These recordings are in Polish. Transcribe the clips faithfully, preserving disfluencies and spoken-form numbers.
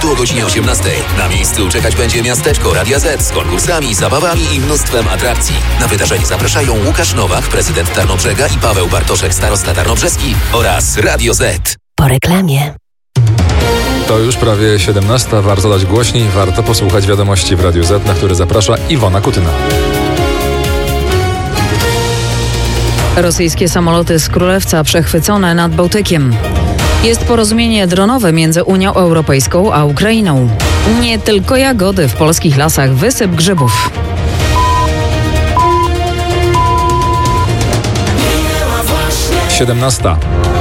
weekendu o godzinie osiemnastej. Na miejscu czekać będzie miasteczko Radia Z z konkursami, zabawami i mnóstwem atrakcji. Na wydarzenie zapraszają Łukasz Nowak, prezydent Tarnobrzega i Paweł Bartoszek, starosta tarnobrzeski oraz Radio Z. Po reklamie. To już prawie siedemnasta. Warto dać głośniej, warto posłuchać wiadomości w Radiu Z, na które zaprasza Iwona Kutyna. Rosyjskie samoloty z Królewca przechwycone nad Bałtykiem. Jest porozumienie dronowe między Unią Europejską a Ukrainą. Nie tylko jagody w polskich lasach, wysyp grzybów. siedemnasta.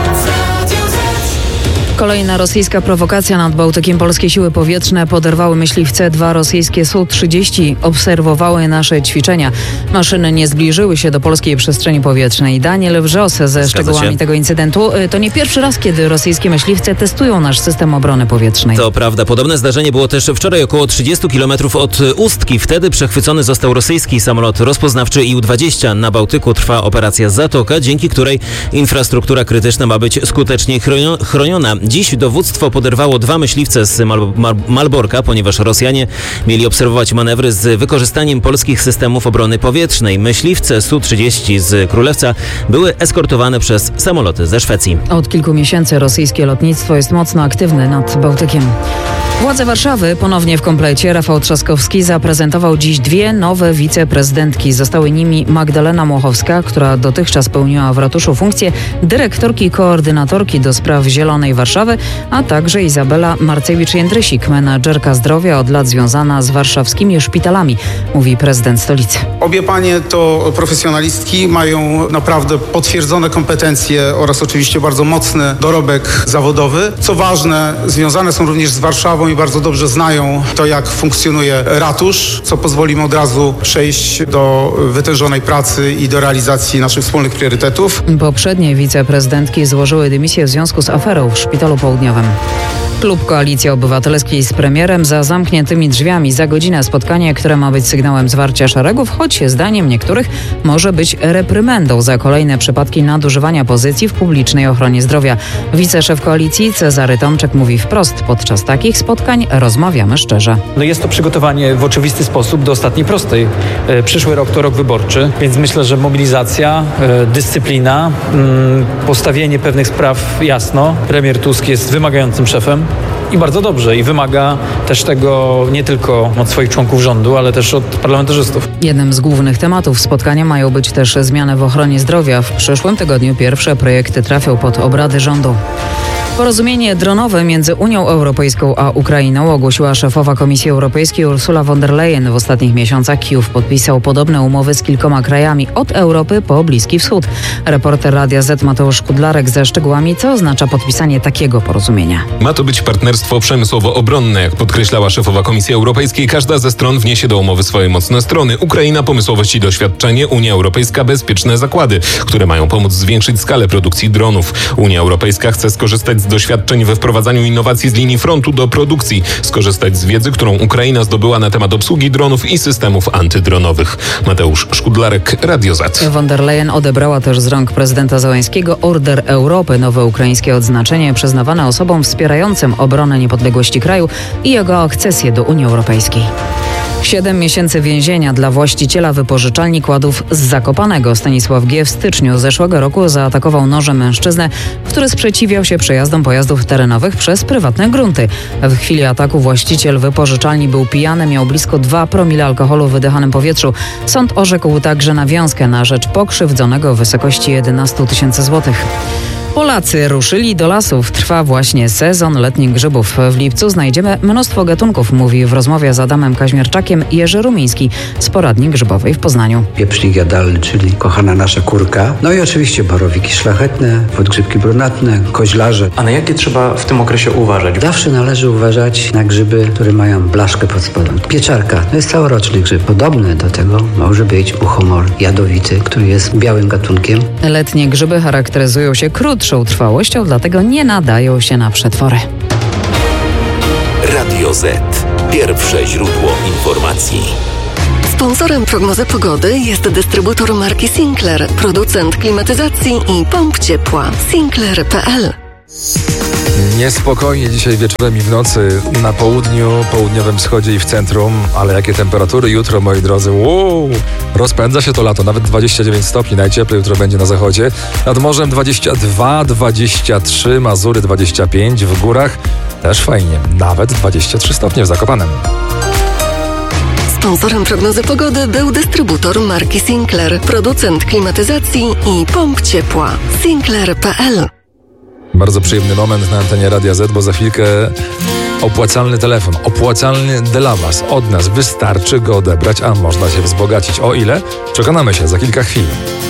Kolejna rosyjska prowokacja nad Bałtykiem. Polskie siły powietrzne poderwały myśliwce. Dwa rosyjskie S U trzydzieści obserwowały nasze ćwiczenia. Maszyny nie zbliżyły się do polskiej przestrzeni powietrznej. Daniel Wrzos ze Zgadza szczegółami się. tego incydentu. To nie pierwszy raz, kiedy rosyjskie myśliwce testują nasz system obrony powietrznej. To prawda. Podobne zdarzenie było też wczoraj około trzydzieści kilometrów od Ustki. Wtedy przechwycony został rosyjski samolot rozpoznawczy I U dwadzieścia. Na Bałtyku trwa operacja Zatoka, dzięki której infrastruktura krytyczna ma być skutecznie chronio- chroniona. Dziś dowództwo poderwało dwa myśliwce z Mal- Mal- Malborka, ponieważ Rosjanie mieli obserwować manewry z wykorzystaniem polskich systemów obrony powietrznej. Myśliwce S U trzydzieści z Królewca były eskortowane przez samoloty ze Szwecji. Od kilku miesięcy rosyjskie lotnictwo jest mocno aktywne nad Bałtykiem. Władze Warszawy ponownie w komplecie. Rafał Trzaskowski zaprezentował dziś dwie nowe wiceprezydentki. Zostały nimi Magdalena Mochowska, która dotychczas pełniła w ratuszu funkcję dyrektorki koordynatorki do spraw Zielonej Warszawy, a także Izabela Marcewicz-Jędrysik, menadżerka zdrowia od lat związana z warszawskimi szpitalami, mówi prezydent stolicy. Obie panie to profesjonalistki, mają naprawdę potwierdzone kompetencje oraz oczywiście bardzo mocny dorobek zawodowy. Co ważne, związane są również z Warszawą i bardzo dobrze znają to, jak funkcjonuje ratusz, co pozwoli im od razu przejść do wytężonej pracy i do realizacji naszych wspólnych priorytetów. Poprzednie wiceprezydentki złożyły dymisję w związku z aferą w Szpitalu Południowym. Klub Koalicji Obywatelskiej z premierem za zamkniętymi drzwiami. Za godzinę spotkanie, które ma być sygnałem zwarcia szeregów, choć zdaniem niektórych może być reprymendą za kolejne przypadki nadużywania pozycji w publicznej ochronie zdrowia. Wiceszef koalicji Cezary Tomczyk mówi wprost: podczas takich spotkań rozmawiamy szczerze. No jest to przygotowanie w oczywisty sposób do ostatniej prostej. E, przyszły rok to rok wyborczy, więc myślę, że mobilizacja, e, dyscyplina, mm, postawienie pewnych spraw jasno. Premier Tusk jest wymagającym szefem i bardzo dobrze, i wymaga też tego nie tylko od swoich członków rządu, ale też od parlamentarzystów. Jednym z głównych tematów spotkania mają być też zmiany w ochronie zdrowia. W przyszłym tygodniu pierwsze projekty trafią pod obrady rządu. Porozumienie dronowe między Unią Europejską a Ukrainą ogłosiła szefowa Komisji Europejskiej Ursula von der Leyen. W ostatnich miesiącach Kijów podpisał podobne umowy z kilkoma krajami od Europy po Bliski Wschód. Reporter Radia Z Mateusz Kudlarek ze szczegółami, co oznacza podpisanie takiego porozumienia. Ma to być partnerstwo przemysłowo-obronne. Jak podkreślała szefowa Komisji Europejskiej, każda ze stron wniesie do umowy swoje mocne strony. Ukraina pomysłowość i doświadczenie, Unia Europejska bezpieczne zakłady, które mają pomóc zwiększyć skalę produkcji dronów. Unia Europejska chce skorzystać z doświadczeń we wprowadzaniu innowacji z linii frontu do produkcji, skorzystać z wiedzy, którą Ukraina zdobyła na temat obsługi dronów i systemów antydronowych. Mateusz Szkudlarek, Radio Z. Von der Leyen odebrała też z rąk prezydenta Zełenskiego Order Europy, nowe ukraińskie odznaczenie przyznawane osobom wspierającym obronę niepodległości kraju i jego akcesję do Unii Europejskiej. Siedem miesięcy więzienia dla właściciela wypożyczalni kładów z Zakopanego. Stanisław G. w styczniu zeszłego roku zaatakował nożem mężczyznę, który sprzeciwiał się przejazdom pojazdów terenowych przez prywatne grunty. W chwili ataku właściciel wypożyczalni był pijany, miał blisko dwa promile alkoholu w wydychanym powietrzu. Sąd orzekł także nawiązkę na rzecz pokrzywdzonego w wysokości jedenaście tysięcy złotych. Polacy ruszyli do lasów. Trwa właśnie sezon letnich grzybów. W lipcu znajdziemy mnóstwo gatunków, mówi w rozmowie z Adamem Kaźmierczakiem Jerzy Rumiński z Poradni Grzybowej w Poznaniu. Pieprznik jadalny, czyli kochana nasza kurka. No i oczywiście borowiki szlachetne, podgrzybki brunatne, koźlarze. A na jakie trzeba w tym okresie uważać? Zawsze należy uważać na grzyby, które mają blaszkę pod spodem. Pieczarka to jest całoroczny grzyb. Podobny do tego może być uchomor jadowity, który jest białym gatunkiem. Letnie grzyby charakteryzują się krótko trwałością, dlatego nie nadają się na przetwory. Radio Z. Pierwsze źródło informacji. Sponsorem prognozy pogody jest dystrybutor marki Sinclair, producent klimatyzacji i pomp ciepła. Sinclair kropka p l. Niespokojnie dzisiaj wieczorem i w nocy na południu, południowym wschodzie i w centrum, ale jakie temperatury jutro, moi drodzy. Wow, rozpędza się to lato, nawet dwadzieścia dziewięć stopni, najcieplej jutro będzie na zachodzie. Nad morzem dwadzieścia dwa, dwadzieścia trzy, Mazury dwadzieścia pięć, w górach też fajnie, nawet dwadzieścia trzy stopnie w Zakopanem. Sponsorem prognozy pogody był dystrybutor marki Sinclair, producent klimatyzacji i pomp ciepła. Sinclair kropka p l. Bardzo przyjemny moment na antenie Radia Z, bo za chwilkę opłacalny telefon, opłacalny dla Was, od nas. Wystarczy go odebrać, a można się wzbogacić. O ile? Przekonamy się za kilka chwil.